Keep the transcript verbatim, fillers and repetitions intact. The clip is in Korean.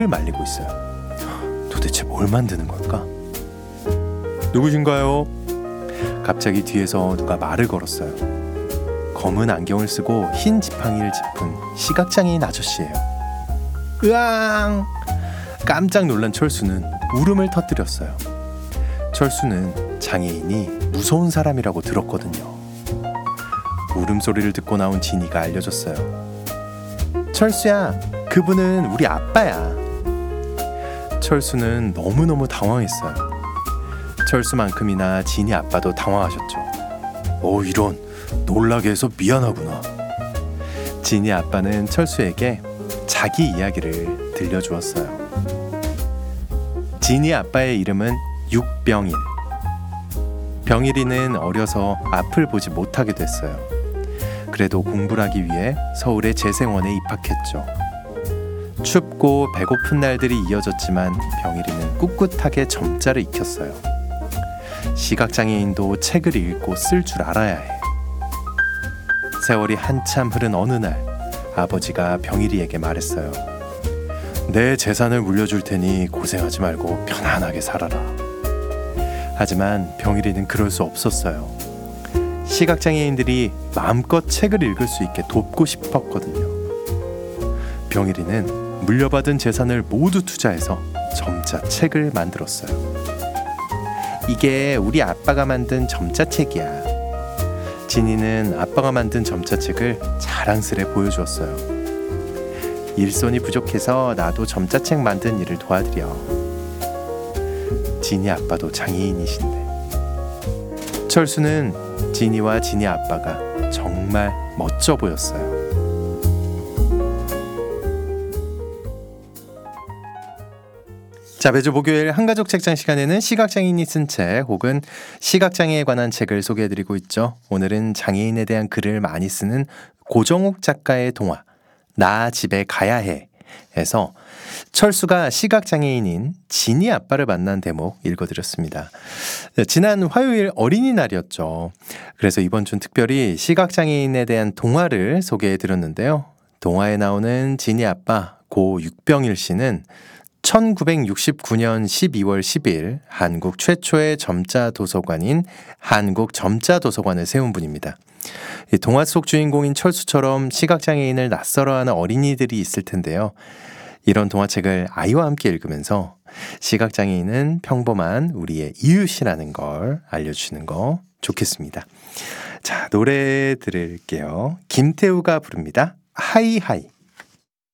말리고 있어요. 도대체 뭘 만드는 걸까? 누구신가요? 갑자기 뒤에서 누가 말을 걸었어요. 검은 안경을 쓰고 흰 지팡이를 짚은 시각장애인 아저씨예요. 으앙! 깜짝 놀란 철수는 울음을 터뜨렸어요. 철수는 장애인이 무서운 사람이라고 들었거든요. 울음소리를 듣고 나온 진이가 알려줬어요. 철수야, 그분은 우리 아빠야. 철수는 너무너무 당황했어요. 철수만큼이나 진이 아빠도 당황하셨죠. 어, 이런, 놀라게 해서 미안하구나. 진이 아빠는 철수에게 자기 이야기를 들려주었어요. 진이 아빠의 이름은 육병일. 병일이는 어려서 앞을 보지 못하게 됐어요. 그래도 공부를 하기 위해 서울의 재생원에 입학했죠. 춥고 배고픈 날들이 이어졌지만 병일이는 꿋꿋하게 점자를 익혔어요. 시각장애인도 책을 읽고 쓸 줄 알아야 해. 세월이 한참 흐른 어느 날 아버지가 병일이에게 말했어요. 내 재산을 물려줄 테니 고생하지 말고 편안하게 살아라. 하지만 병일이는 그럴 수 없었어요. 시각장애인들이 마음껏 책을 읽을 수 있게 돕고 싶었거든요. 병일이는 물려받은 재산을 모두 투자해서 점자 책을 만들었어요. 이게 우리 아빠가 만든 점자책이야. 진이는 아빠가 만든 점자책을 자랑스레 보여주었어요. 일손이 부족해서 나도 점자책 만든 일을 도와드려. 진이 아빠도 장애인이신데. 철수는 진이와 진이 아빠가 정말 멋져 보였어요. 자, 매주 목요일 한가족 책장 시간에는 시각장애인이 쓴 책 혹은 시각장애에 관한 책을 소개해드리고 있죠. 오늘은 장애인에 대한 글을 많이 쓰는 고정욱 작가의 동화 나 집에 가야 해 에서 철수가 시각장애인인 진이 아빠를 만난 대목 읽어드렸습니다. 지난 화요일 어린이날이었죠. 그래서 이번 주는 특별히 시각장애인에 대한 동화를 소개해드렸는데요. 동화에 나오는 진이 아빠 고 육병일 씨는 천구백육십구 년 십이월 십일 한국 최초의 점자 도서관인 한국점자도서관을 세운 분입니다. 이 동화 속 주인공인 철수처럼 시각장애인을 낯설어하는 어린이들이 있을 텐데요. 이런 동화책을 아이와 함께 읽으면서 시각장애인은 평범한 우리의 이웃이라는 걸 알려주시는 거 좋겠습니다. 자, 노래 들을게요. 김태우가 부릅니다. 하이하이.